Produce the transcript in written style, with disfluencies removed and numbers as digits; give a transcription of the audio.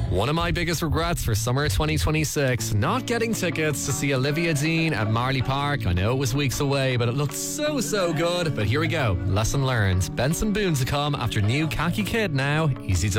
One of my biggest regrets for summer 2026, not getting tickets to see Olivia Dean at Marley Park. I know it was weeks away, but it looked so good. But here we go. Lesson learned. Benson Boone to come after new Khaki Kid now. Easy to